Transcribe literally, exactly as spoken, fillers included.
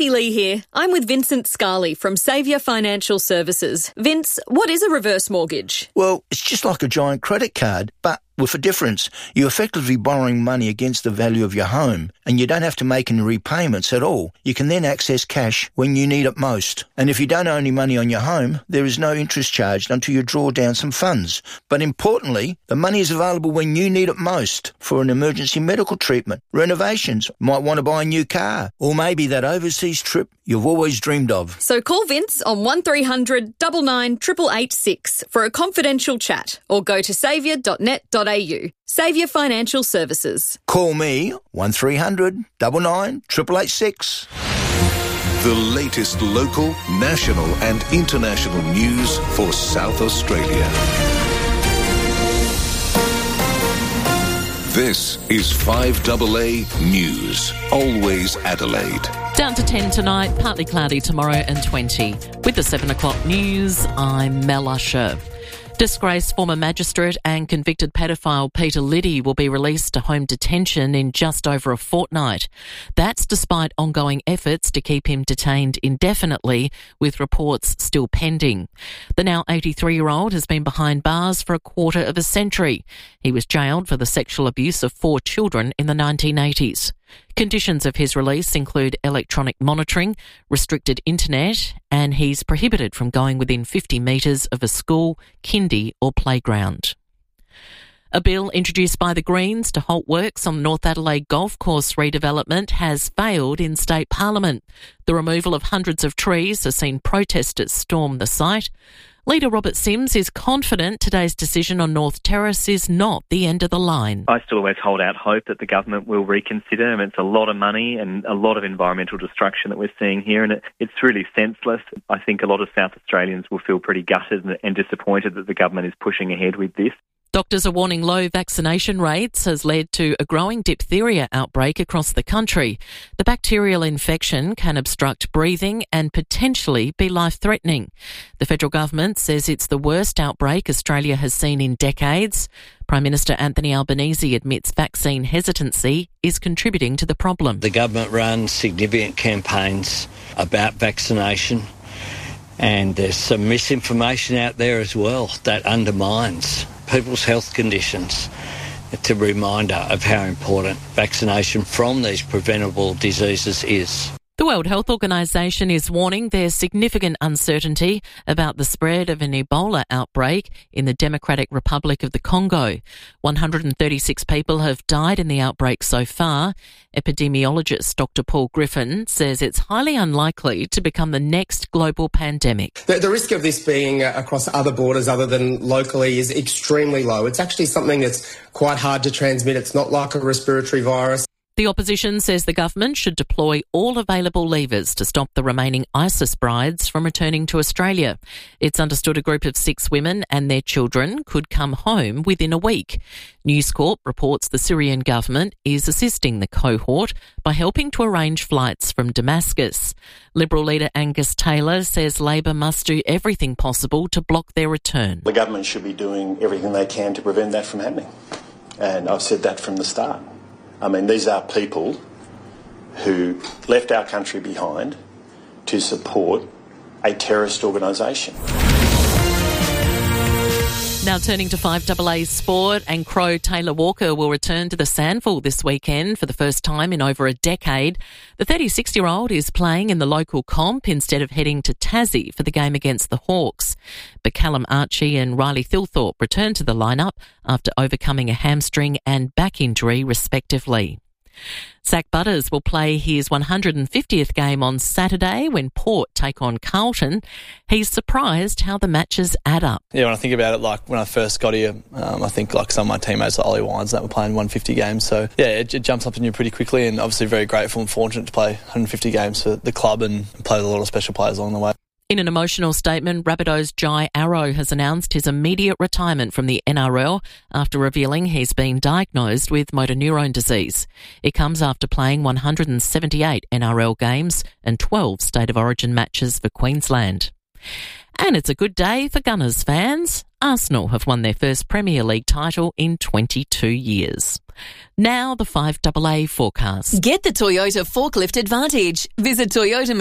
Becky Lee here. I'm with Vincent Scarley from Saviour Financial Services. Vince, what is a reverse mortgage? Well, it's just like a giant credit card, but with a difference. You're effectively borrowing money against the value of your home, and you don't have to make any repayments at all. You can then access cash when you need it most. And if you don't owe any money on your home, there is no interest charged until you draw down some funds. But importantly, the money is available when you need it most for an emergency medical treatment, renovations, might want to buy a new car, or maybe that overseas trip you've always dreamed of. So call Vince on one three hundred nine nine eight eight eight six for a confidential chat, or go to saviour dot net dot a u. Saviour Financial Services. Call me one three hundred nine nine eight eight eight six. The latest local, national and international news for South Australia. This is five A A News, always Adelaide. Down to ten tonight, partly cloudy tomorrow and twenty. With the seven o'clock news, I'm Mel Usher. Disgraced former magistrate and convicted paedophile Peter Liddy will be released to home detention in just over a fortnight. That's despite ongoing efforts to keep him detained indefinitely, with reports still pending. The now eighty-three-year-old has been behind bars for a quarter of a century. He was jailed for the sexual abuse of four children in the nineteen eighties. Conditions of his release include electronic monitoring, restricted internet, and he's prohibited from going within fifty metres of a school, kindy or playground. A bill introduced by the Greens to halt works on the North Adelaide Golf Course redevelopment has failed in State Parliament. The removal of hundreds of trees has seen protesters storm the site. Leader Robert Sims is confident today's decision on North Terrace is not the end of the line. I still always hold out hope that the government will reconsider. I mean, it's a lot of money and a lot of environmental destruction that we're seeing here, and it, it's really senseless. I think a lot of South Australians will feel pretty gutted and, and disappointed that the government is pushing ahead with this. Doctors are warning low vaccination rates has led to a growing diphtheria outbreak across the country. The bacterial infection can obstruct breathing and potentially be life-threatening. The federal government says it's the worst outbreak Australia has seen in decades. Prime Minister Anthony Albanese admits vaccine hesitancy is contributing to the problem. The government runs significant campaigns about vaccination, and there's some misinformation out there as well that undermines people's health conditions. It's a reminder of how important vaccination from these preventable diseases is. The World Health Organization is warning there's significant uncertainty about the spread of an Ebola outbreak in the Democratic Republic of the Congo. one hundred thirty-six people have died in the outbreak so far. Epidemiologist Doctor Paul Griffin says it's highly unlikely to become the next global pandemic. The, the risk of this being uh, across other borders other than locally is extremely low. It's actually something that's quite hard to transmit. It's not like a respiratory virus. The opposition says the government should deploy all available levers to stop the remaining ISIS brides from returning to Australia. It's understood a group of six women and their children could come home within a week. News Corp reports the Syrian government is assisting the cohort by helping to arrange flights from Damascus. Liberal leader Angus Taylor says Labor must do everything possible to block their return. The government should be doing everything they can to prevent that from happening. And I've said that from the start. I mean, these are people who left our country behind to support a terrorist organisation. Now turning to five A A sport, and Crow Taylor Walker will return to the Sandful this weekend for the first time in over a decade. The thirty-six-year-old is playing in the local comp instead of heading to Tassie for the game against the Hawks. But Callum Archie and Riley Thilthorpe returned to the lineup after overcoming a hamstring and back injury respectively. Zach Butters will play his one hundred fiftieth game on Saturday when Port take on Carlton. He's surprised how the matches add up. Yeah, when I think about it, like when I first got here, um, I think like some of my teammates, like Ollie Wines, that were playing one hundred fifty games. So yeah, it, it jumps up in you pretty quickly, and obviously very grateful and fortunate to play one hundred fifty games for the club and play with a lot of special players along the way. In an emotional statement, Rabbitohs' Jai Arrow has announced his immediate retirement from the N R L after revealing he's been diagnosed with motor neurone disease. It comes after playing one hundred seventy-eight N R L games and twelve State of Origin matches for Queensland. And it's a good day for Gunners fans. Arsenal have won their first Premier League title in twenty-two years. Now the five A A forecast. Get the Toyota Forklift Advantage. Visit Toyota